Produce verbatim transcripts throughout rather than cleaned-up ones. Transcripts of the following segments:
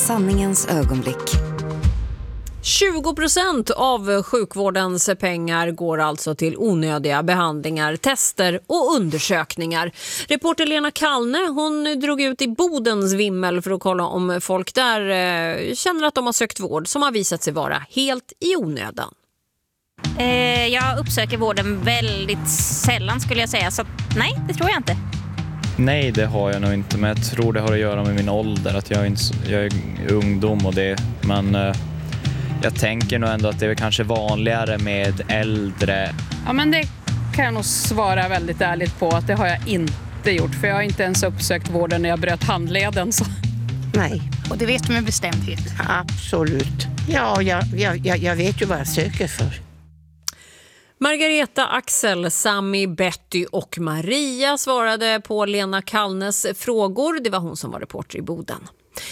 sanningens ögonblick. tjugo procent av sjukvårdens pengar går alltså till onödiga behandlingar, tester och undersökningar. Reporter Lena Kallne, hon drog ut i Bodens vimmel för att kolla om folk där eh, känner att de har sökt vård som har visat sig vara helt i onödan. Eh, jag uppsöker vården väldigt sällan skulle jag säga, så nej, det tror jag inte. Nej, det har jag nog inte, men jag tror det har att göra med min ålder, att jag är, inte, jag är ungdom och det, men eh, jag tänker nog ändå att det är kanske vanligare med äldre. Ja, men det kan jag nog svara väldigt ärligt på att det har jag inte gjort, för jag har inte ens uppsökt vården när jag bröt handleden. Så. Nej. Och det vet du med bestämdhet? Absolut. Ja, jag, jag, jag, jag vet ju vad jag söker för. Margareta, Axel, Sami, Betty och Maria svarade på Lena Kallnes frågor. Det var hon som var reporter i Boden.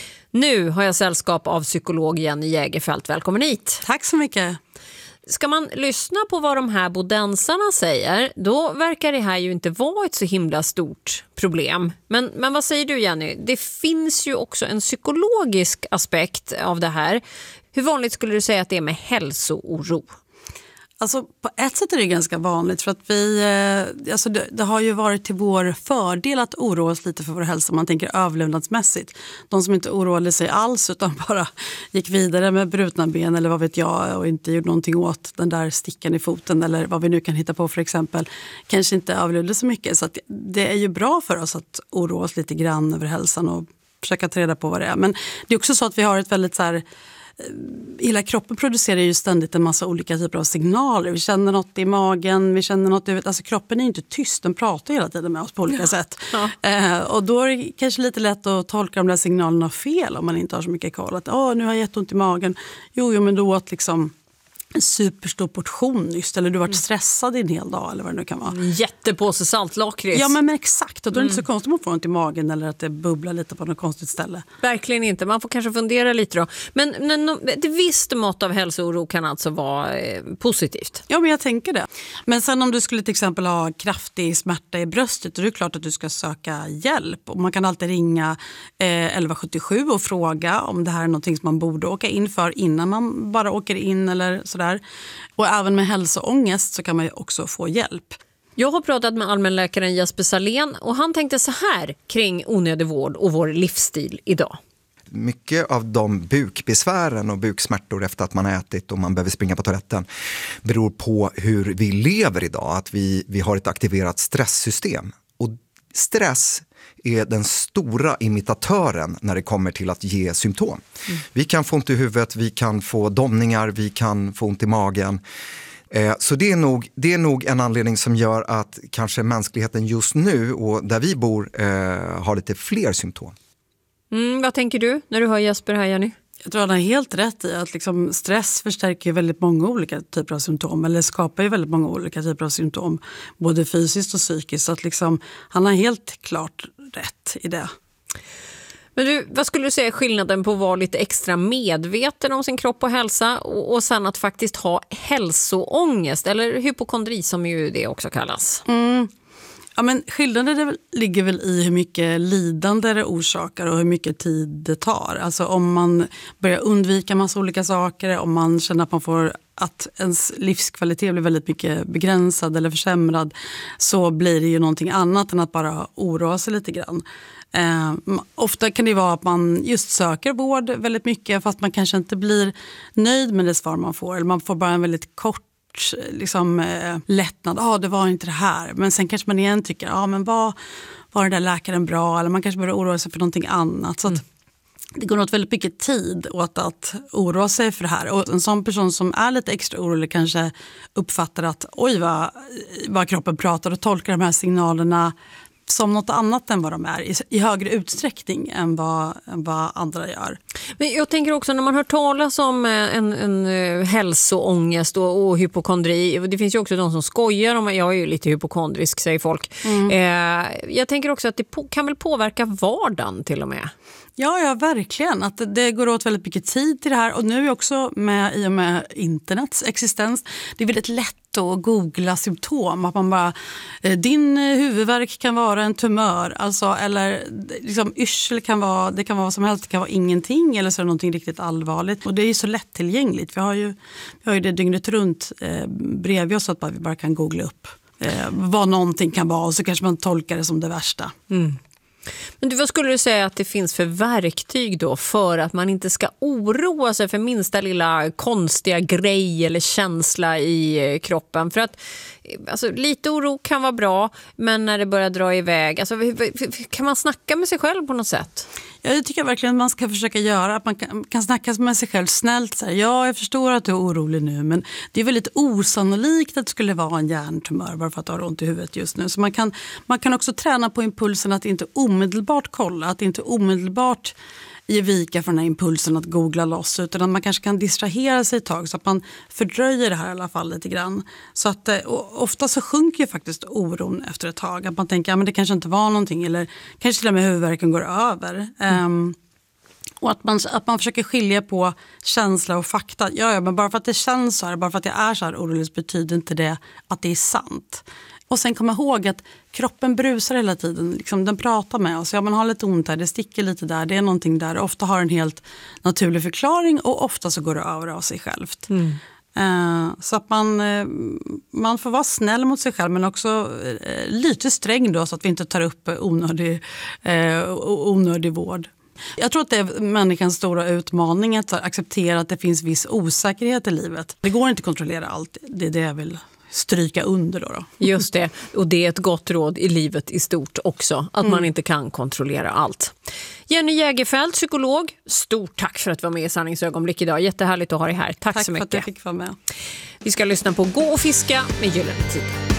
Nu har jag sällskap av psykolog Jenny Jägerfelt. Välkommen hit. Tack så mycket. Ska man lyssna på vad de här bodensarna säger, då verkar det här ju inte vara ett så himla stort problem. Men, men vad säger du, Jenny? Det finns ju också en psykologisk aspekt av det här. Hur vanligt skulle du säga att det är med hälsooro? Alltså på ett sätt är det ganska vanligt, för att vi, alltså det, det har ju varit till vår fördel att oroa oss lite för vår hälsa. Man tänker överlevnadsmässigt. De som inte oroade sig alls utan bara gick vidare med brutna ben eller vad vet jag och inte gjorde någonting åt den där stickan i foten eller vad vi nu kan hitta på för exempel, kanske inte överlevde så mycket. Så att det är ju bra för oss att oroa oss lite grann över hälsan och försöka ta reda på vad det är. Men det är också så att vi har ett väldigt så här, hela kroppen producerar ju ständigt en massa olika typer av signaler. Vi känner något i magen, vi känner något, alltså kroppen är ju inte tyst, den pratar hela tiden med oss på olika ja. sätt. Ja. Eh, och då är det kanske lite lätt att tolka de där signalerna fel om man inte har så mycket koll. Att åh, nu har jag jätteont i magen. Jo, jo men då att liksom en superstor portion nyss, eller du har varit stressad i en hel dag eller vad det nu kan vara. En jättepåse saltlakrits. Ja, men, men exakt. Och då är det inte så konstigt om man får ont i magen eller att det bubblar lite på något konstigt ställe. Verkligen inte. Man får kanske fundera lite då. Men, men ett visst mått av hälsooro kan alltså vara eh, positivt. Ja, men jag tänker det. Men sen om du skulle till exempel ha kraftig smärta i bröstet, då är det klart att du ska söka hjälp. Och man kan alltid ringa eh, elva sjuttiosju och fråga om det här är någonting som man borde åka in för innan man bara åker in eller sådär. Och även med hälsoångest så kan man ju också få hjälp. Jag har pratat med allmänläkaren Jesper Salén och han tänkte så här kring onödig vård och vår livsstil idag. Mycket av de bukbesvären och buksmärtor efter att man har ätit och man behöver springa på toaletten beror på hur vi lever idag. Att vi, vi har ett aktiverat stresssystem. Och stress är den stora imitatören när det kommer till att ge symptom. Mm. Vi kan få ont i huvudet, vi kan få domningar, vi kan få ont i magen. Eh, så det är, nog, det är nog en anledning som gör att kanske mänskligheten just nu och där vi bor eh, har lite fler symptom. Mm, vad tänker du när du hör Jesper här, Jenny? Jag tror han har helt rätt i att liksom stress förstärker väldigt många olika typer av symptom eller skapar ju väldigt många olika typer av symptom både fysiskt och psykiskt, så att liksom, han har helt klart rätt i det. Men du, vad skulle du säga är skillnaden på att vara lite extra medveten om sin kropp och hälsa och, och sen att faktiskt ha hälsoångest eller hypokondri som ju det också kallas? Mm. Ja, men skillnaden ligger väl i hur mycket lidande det orsakar och hur mycket tid det tar. Alltså om man börjar undvika massa olika saker, om man känner att man får att ens livskvalitet blir väldigt mycket begränsad eller försämrad, så blir det ju någonting annat än att bara oroa sig lite grann. Eh, ofta kan det vara att man just söker vård väldigt mycket fast man kanske inte blir nöjd med det svar man får. Eller man får bara en väldigt kort liksom eh, lättnad, ja ah, det var inte det här, men sen kanske man igen tycker, ja ah, men var, var den där läkaren bra, eller man kanske börjar oroa sig för någonting annat, så att mm. det går något väldigt mycket tid åt att oroa sig för det här, och en sån person som är lite extra orolig kanske uppfattar att oj vad, vad kroppen pratar och tolkar de här signalerna som något annat än vad de är i, i högre utsträckning än vad, än vad andra gör. Men jag tänker också när man hör talas om en, en hälsoångest och, och hypokondri, det finns ju också de som skojar om, jag är ju lite hypokondrisk säger folk. Mm. Eh, jag tänker också att det på, kan väl påverka vardagen till och med. Ja, ja, verkligen. Att det går åt väldigt mycket tid till det här. Och nu är också med, i och med internets existens, det är väldigt lätt att googla symptom. Att man bara, din huvudvärk kan vara en tumör. Alltså, eller liksom, yrsel kan vara, det kan vara vad som helst, det kan vara ingenting. Eller så är det någonting riktigt allvarligt. Och det är ju så lättillgängligt. Vi har ju, vi har ju det dygnet runt eh, bredvid oss, så att vi bara kan googla upp eh, vad någonting kan vara. Och så kanske man tolkar det som det värsta. Mm. Men du, vad skulle du säga att det finns för verktyg då för att man inte ska oroa sig för minsta lilla konstiga grej eller känsla i kroppen? För att alltså, lite oro kan vara bra, men när det börjar dra iväg, alltså, kan man snacka med sig själv på något sätt? Ja, det tycker jag verkligen att man ska försöka göra. Att man kan, kan snacka med sig själv snällt. Så här, ja, jag förstår att du är orolig nu, men det är väldigt osannolikt att det skulle vara en hjärntumör bara för att du har ont i huvudet just nu. Så man kan, man kan också träna på impulsen att inte omedelbart kolla, att inte omedelbart ge vika för den här impulsen att googla loss, utan att man kanske kan distrahera sig ett tag så att man fördröjer det här i alla fall lite grann. Så att ofta så sjunker ju faktiskt oron efter ett tag. Att man tänker att ja, men det kanske inte var någonting, eller kanske till och med huvudvärken går över. Mm. Um, och att man, att man försöker skilja på känsla och fakta. Ja, ja, men bara för att det känns så här, bara för att jag är så här orolig, betyder inte det att det är sant. Och sen komma ihåg att kroppen brusar hela tiden. Liksom, den pratar med oss. Ja, man har lite ont här, det sticker lite där. Det är någonting där. Ofta har en helt naturlig förklaring och ofta så går det över av sig självt. Mm. Uh, så att man, uh, man får vara snäll mot sig själv, men också uh, lite sträng då, så att vi inte tar upp onödig, uh, onödig vård. Jag tror att det är människans stora utmaning att acceptera att det finns viss osäkerhet i livet. Det går inte att kontrollera allt. Det är det jag vill stryka under då, då. Just det, och det är ett gott råd i livet i stort också, att mm. man inte kan kontrollera allt. Jenny Jägerfeld, psykolog, stort tack för att du var med i Sanningsögonblick idag. Jättehärligt att ha dig här. Tack, tack så mycket. Tack för att jag fick vara med. Vi ska lyssna på Gå och fiska med Gyllene Tider.